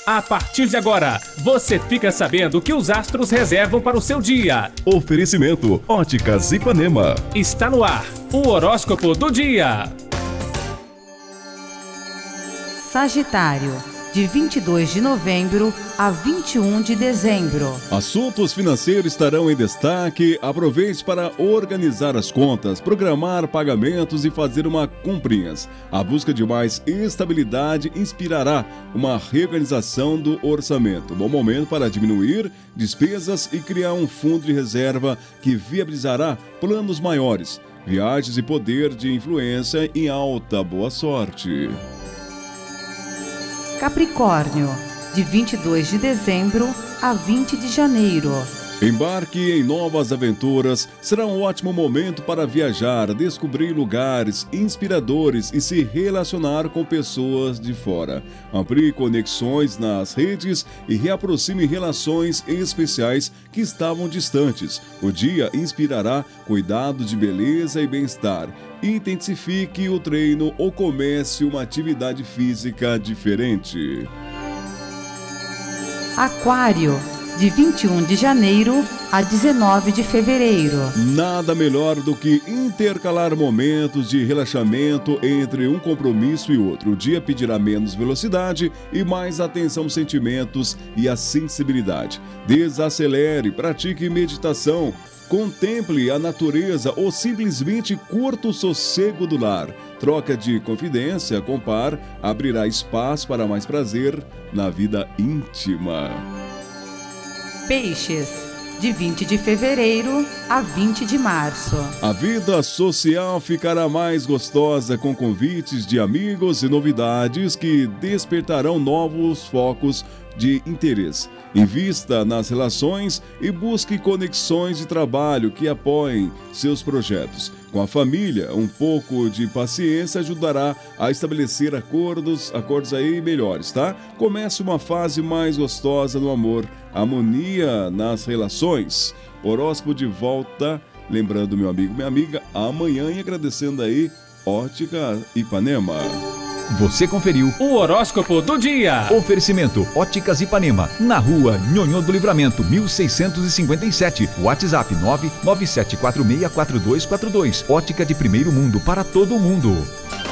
A partir de agora, você fica sabendo o que os astros reservam para o seu dia. Oferecimento Óticas Ipanema. Está no ar, o horóscopo do dia. Sagitário, de 22 de novembro a 21 de dezembro. Assuntos financeiros estarão em destaque. Aproveite para organizar as contas, programar pagamentos e fazer uma comprinhas. A busca de mais estabilidade inspirará uma reorganização do orçamento. Bom momento para diminuir despesas e criar um fundo de reserva que viabilizará planos maiores. Viagens e poder de influência em alta. Boa sorte. Capricórnio, de 22 de dezembro a 20 de janeiro. Embarque em novas aventuras. Será um ótimo momento para viajar, descobrir lugares inspiradores e se relacionar com pessoas de fora. Amplie conexões nas redes e reaproxime relações especiais que estavam distantes. O dia inspirará cuidado de beleza e bem-estar. Intensifique o treino ou comece uma atividade física diferente. Aquário, de 21 de janeiro a 19 de fevereiro. Nada melhor do que intercalar momentos de relaxamento entre um compromisso e outro. O dia pedirá menos velocidade e mais atenção aos sentimentos e à sensibilidade. Desacelere, pratique meditação, contemple a natureza ou simplesmente curta o sossego do lar. Troca de confidência com par abrirá espaço para mais prazer na vida íntima. Peixes, de 20 de fevereiro a 20 de março. A vida social ficará mais gostosa com convites de amigos e novidades que despertarão novos focos de interesse. Invista nas relações e busque conexões de trabalho que apoiem seus projetos. Com a família, um pouco de paciência ajudará a estabelecer acordos aí melhores, tá? Comece uma fase mais gostosa no amor, harmonia nas relações. Horóscopo de volta, lembrando meu amigo, minha amiga, amanhã, e agradecendo aí Ótica Ipanema. Você conferiu O horóscopo do dia. Oferecimento Óticas Ipanema, na rua Nhonhô do Livramento, 1657. WhatsApp 997464242. Ótica de primeiro mundo para todo mundo.